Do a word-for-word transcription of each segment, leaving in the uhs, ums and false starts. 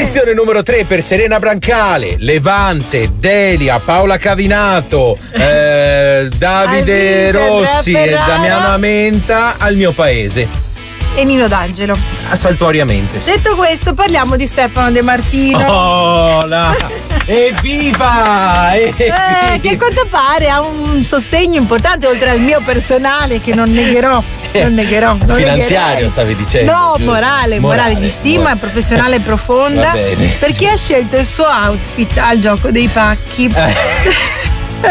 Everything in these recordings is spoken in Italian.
Posizione numero tre per Serena Brancale, Levante, Delia, Paola Cavinato, eh, Davide Rossi e Damiano Amenta, Al mio paese. E Nino D'Angelo. Saltuariamente. Sì. Detto questo, parliamo di Stefano De Martino. Oh, la... Evviva! Evviva! Eh, che a quanto pare ha un sostegno importante oltre al mio personale, che non negherò. Non negherò. Non Finanziario negherei. Stavi dicendo? No, morale, morale, morale di stima, morale. Professionale profonda. Va bene. Perché ha scelto il suo outfit al gioco dei pacchi. Eh.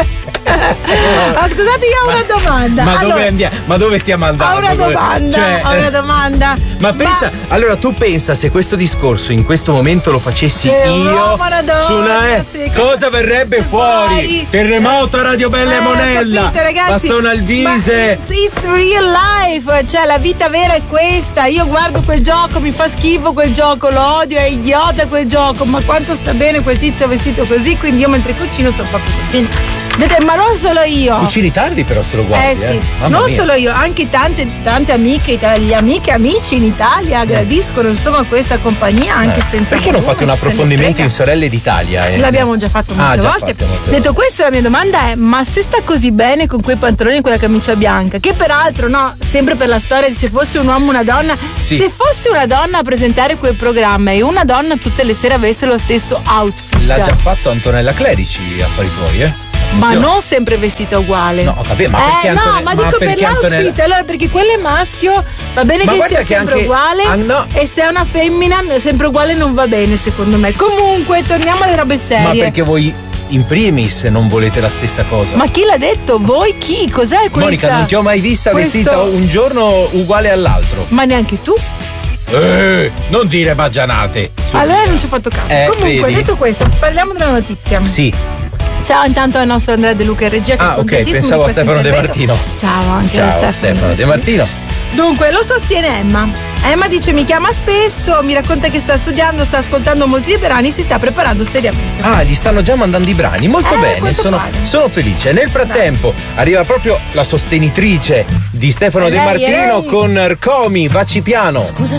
Ah, scusate, io ho una domanda. Ma allora, dove andiamo? Ma dove stiamo andando? Ho una domanda. Cioè, ho una domanda. Ma pensa, ma... allora tu pensa se questo discorso in questo momento lo facessi eh, io Maradona, su una eh, sì, cosa verrebbe fuori? fuori? Terremoto a Radio Bella eh, e Monella. Capito, ragazzi, Bastone Alvise. It's real life, cioè la vita vera è questa. Io guardo quel gioco, mi fa schifo quel gioco, lo odio, è idiota quel gioco, ma quanto sta bene quel tizio vestito così, quindi io mentre cucino sono proprio contenta. Ma non solo io. Cucini tardi però se lo guardi. Eh sì, eh. non mia. solo io, anche tante tante amiche, gli amiche e amici in Italia gradiscono insomma questa compagnia anche eh. senza. Perché non fate un approfondimento in Sorelle d'Italia? Eh? L'abbiamo già fatto molte ah, già volte. Fatto molte Detto volte. questo, la mia domanda è: ma se sta così bene con quei pantaloni e quella camicia bianca, che peraltro, no, sempre per la storia di se fosse un uomo o una donna, sì. se fosse una donna a presentare quel programma e una donna tutte le sere avesse lo stesso outfit. L'ha già fatto Antonella Clerici, affari tuoi, eh? Ma non sempre vestita uguale. No, vabbè, ma perché eh, Antone... no, ma, ma dico per l'outfit, Antonella... allora perché quello è maschio, va bene ma che sia che sempre anche... uguale, ah, no. e se è una femmina sempre uguale non va bene secondo me. Comunque, torniamo alle robe serie. Ma perché voi in primis non volete la stessa cosa? Ma chi l'ha detto? Voi chi? Cos'è questa? Monica, non ti ho mai vista questo... vestita un giorno uguale all'altro. Ma neanche tu? Eh, non dire baggianate. Allora via. Non ci ho fatto caso. Eh, Comunque, vedi? detto questo, parliamo della notizia. Sì. Ciao intanto al nostro Andrea De Luca in regia. Ah, ok, pensavo a Stefano De Martino. Ciao anche Ciao, a Stefano. Stefano De Martino. Dunque, lo sostiene Emma. Emma dice: mi chiama spesso, mi racconta che sta studiando, sta ascoltando molti brani, si sta preparando seriamente. Ah, gli stanno già mandando i brani, molto eh, bene, sono, sono felice. Nel frattempo Bravo. arriva proprio la sostenitrice di Stefano De Martino con Rcomi, Vacci piano. Scusa